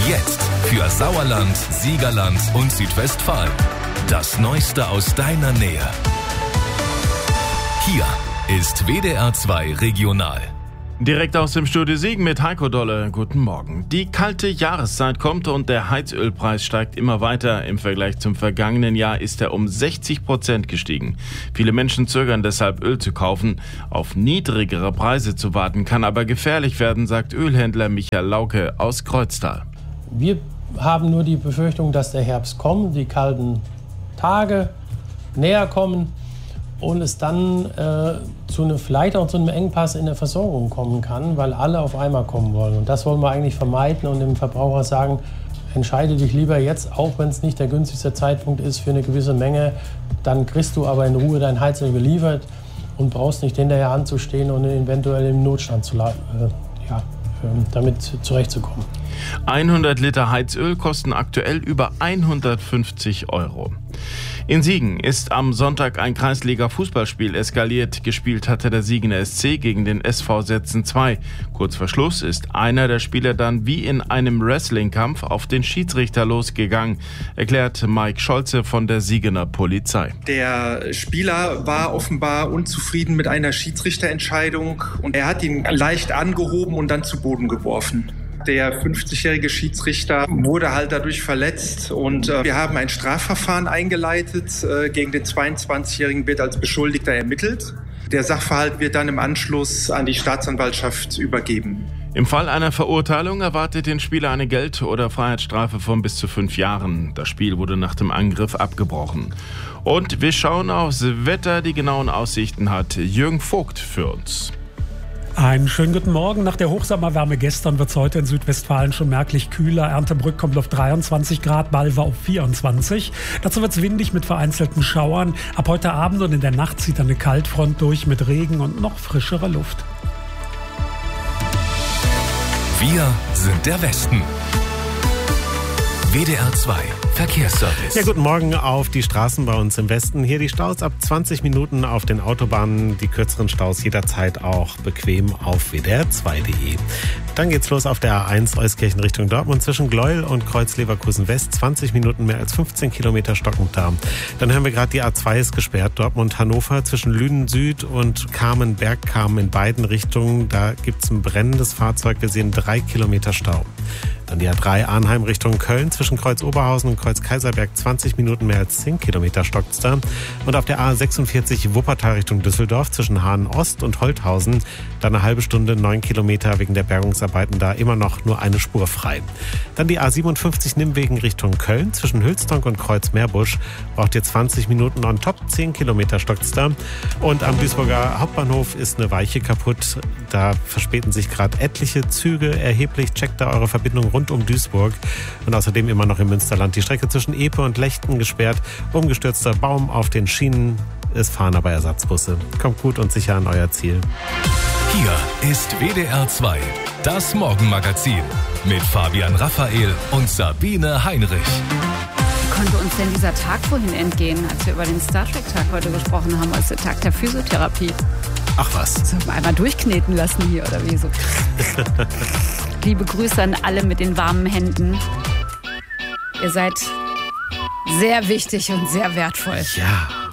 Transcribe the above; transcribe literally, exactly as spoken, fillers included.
Jetzt für Sauerland, Siegerland und Südwestfalen. Das Neueste aus deiner Nähe. Hier ist W D R zwei Regional. Direkt aus dem Studio Siegen mit Heiko Dolle. Guten Morgen. Die kalte Jahreszeit kommt und der Heizölpreis steigt immer weiter. Im Vergleich zum vergangenen Jahr ist er um sechzig Prozent gestiegen. Viele Menschen zögern deshalb, Öl zu kaufen. Auf niedrigere Preise zu warten kann aber gefährlich werden, sagt Ölhändler Michael Lauke aus Kreuztal. Wir haben nur die Befürchtung, dass der Herbst kommt, die kalten Tage näher kommen und es dann äh, zu einem, vielleicht auch zu einem Engpass in der Versorgung kommen kann, weil alle auf einmal kommen wollen. Und das wollen wir eigentlich vermeiden und dem Verbraucher sagen, entscheide dich lieber jetzt, auch wenn es nicht der günstigste Zeitpunkt ist, für eine gewisse Menge. Dann kriegst du aber in Ruhe dein Heizöl geliefert und brauchst nicht hinterher anzustehen und eventuell im Notstand zu, äh, ja, damit zurechtzukommen. hundert Liter Heizöl kosten aktuell über hundertfünfzig Euro. In Siegen ist am Sonntag ein Kreisliga-Fußballspiel eskaliert. Gespielt hatte der Siegener S C gegen den S V Setzen zwei. Kurz vor Schluss ist einer der Spieler dann wie in einem Wrestling-Kampf auf den Schiedsrichter losgegangen, erklärt Mike Scholze von der Siegener Polizei. Der Spieler war offenbar unzufrieden mit einer Schiedsrichterentscheidung und er hat ihn leicht angehoben und dann zu Boden geworfen. Der fünfzigjährige Schiedsrichter wurde halt dadurch verletzt und äh, wir haben ein Strafverfahren eingeleitet. Äh, gegen den zweiundzwanzigjährigen wird als Beschuldigter ermittelt. Der Sachverhalt wird dann im Anschluss an die Staatsanwaltschaft übergeben. Im Fall einer Verurteilung erwartet den Spieler eine Geld- oder Freiheitsstrafe von bis zu fünf Jahren. Das Spiel wurde nach dem Angriff abgebrochen. Und wir schauen aufs Wetter. Die genauen Aussichten hat Jürgen Vogt für uns. Einen schönen guten Morgen. Nach der Hochsommerwärme gestern wird es heute in Südwestfalen schon merklich kühler. Erndtebrück kommt auf dreiundzwanzig Grad, Balve auf vierundzwanzig. Dazu wird es windig mit vereinzelten Schauern. Ab heute Abend und in der Nacht zieht eine Kaltfront durch mit Regen und noch frischerer Luft. Wir sind der Westen. W D R zwei Verkehrsservice. Ja, guten Morgen auf die Straßen bei uns im Westen. Hier die Staus ab zwanzig Minuten auf den Autobahnen. Die kürzeren Staus jederzeit auch bequem auf w d r zwei punkt d e. Dann geht's los auf der A eins Euskirchen Richtung Dortmund zwischen Gleuel und Kreuz-Leverkusen West. zwanzig Minuten, mehr als fünfzehn Kilometer stockend da. Dann hören wir gerade, die A zwei ist gesperrt. Dortmund-Hannover zwischen Lünen Süd und Kamen-Bergkamen in beiden Richtungen. Da gibt's ein brennendes Fahrzeug. Wir sehen drei Kilometer Stau. Dann die A drei Arnheim Richtung Köln zwischen Kreuz-Oberhausen und Kreuz-Kaiserberg. zwanzig Minuten, mehr als zehn Kilometer stockt's da. Und auf der A sechsundvierzig Wuppertal Richtung Düsseldorf zwischen Hahn-Ost und Holthausen. Dann eine halbe Stunde, neun Kilometer wegen der Bergungsarbeiten, da immer noch nur eine Spur frei. Dann die A siebenundfünfzig Nimmwegen Richtung Köln zwischen Hülstonk und Kreuz-Meerbusch. Braucht ihr zwanzig Minuten on top, zehn Kilometer stockt's da. Und am Duisburger Hauptbahnhof ist eine Weiche kaputt. Da verspäten sich gerade etliche Züge erheblich. Checkt da eure Verbindung rund um Duisburg. Und außerdem immer noch im Münsterland die Strecke zwischen Epe und Lechten gesperrt. Umgestürzter Baum auf den Schienen. Es fahren aber Ersatzbusse. Kommt gut und sicher an euer Ziel. Hier ist W D R zwei, das Morgenmagazin mit Fabian Raphael und Sabine Heinrich. Wie konnte uns denn dieser Tag vorhin entgehen, als wir über den Star Trek-Tag heute gesprochen haben, als der Tag der Physiotherapie? Ach was. Sollen wir einmal durchkneten lassen hier, oder wie so? Liebe Grüße an alle mit den warmen Händen. Ihr seid sehr wichtig und sehr wertvoll. Ja.